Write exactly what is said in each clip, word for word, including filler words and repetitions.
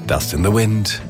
Dust in the Wind,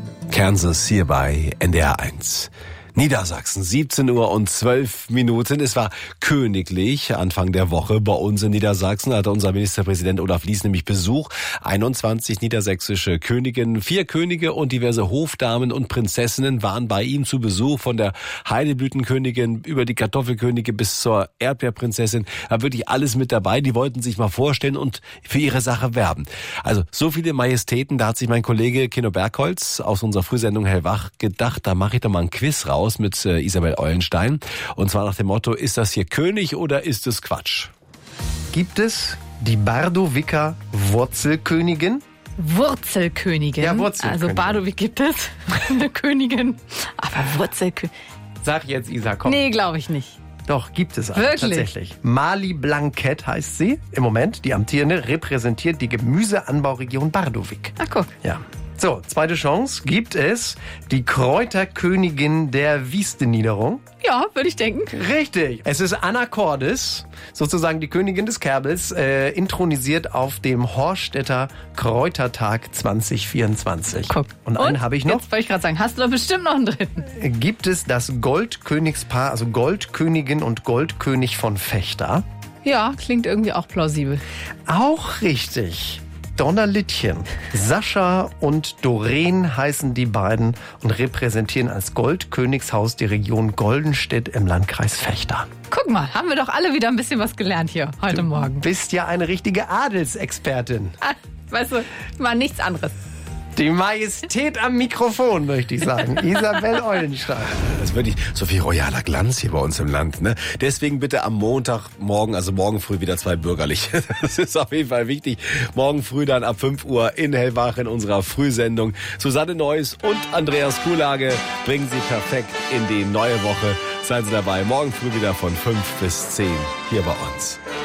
Kansas hier bei N D R eins. Niedersachsen, siebzehn Uhr und zwölf Minuten. Es war königlich Anfang der Woche bei uns in Niedersachsen. Hatte unser Ministerpräsident Olaf Lies nämlich Besuch. einundzwanzig niedersächsische Königinnen, vier Könige und diverse Hofdamen und Prinzessinnen waren bei ihm zu Besuch. Von der Heideblütenkönigin über die Kartoffelkönige bis zur Erdbeerprinzessin. Da wirklich alles mit dabei. Die wollten sich mal vorstellen und für ihre Sache werben. Also so viele Majestäten, da hat sich mein Kollege Kino Bergholz aus unserer Frühsendung Hellwach gedacht, da mache ich doch mal ein Quiz raus mit äh, Isabel Eulenstein. Und zwar nach dem Motto, ist das hier König oder ist es Quatsch? Gibt es die Bardowicker Wurzelkönigin? Wurzelkönigin. Ja, Wurzelkönigin. Also Bardowik gibt es, eine Königin. Aber Wurzelkönigin. Sag jetzt, Isa, komm. Nee, glaube ich nicht. Doch, gibt es eine, Wirklich? tatsächlich. Mali Blanquette heißt sie im Moment. Die amtierende repräsentiert die Gemüseanbauregion Bardowik. Ach, guck. Ja. So, zweite Chance. Gibt es die Kräuterkönigin der Wüstenniederung? Ja, würde ich denken. Richtig. Es ist Anna Cordes, sozusagen die Königin des Kerbels, äh, intronisiert auf dem Horstedter Kräutertag zwanzig vierundzwanzig. Guck. Und einen habe ich noch. Jetzt wollte ich gerade sagen, hast du doch bestimmt noch einen dritten. Gibt es das Goldkönigspaar, also Goldkönigin und Goldkönig von Vechta? Ja, klingt irgendwie auch plausibel. Auch richtig. Donnerlittchen. Sascha und Doreen heißen die beiden und repräsentieren als Goldkönigshaus die Region Goldenstedt im Landkreis Vechta. Guck mal, haben wir doch alle wieder ein bisschen was gelernt hier heute Du Morgen. bist ja eine richtige Adelsexpertin. Ah, weißt du, mal nichts anderes. Die Majestät am Mikrofon, möchte ich sagen. Isabel Eulenstein. Das ist wirklich so viel royaler Glanz hier bei uns im Land, ne? Deswegen bitte am Montagmorgen, also morgen früh wieder zwei bürgerliche. Das ist auf jeden Fall wichtig. Morgen früh dann ab fünf Uhr in Hellwach in unserer Frühsendung. Susanne Neuss und Andreas Kuhlage bringen Sie perfekt in die neue Woche. Seien Sie dabei. Morgen früh wieder von fünf bis zehn hier bei uns.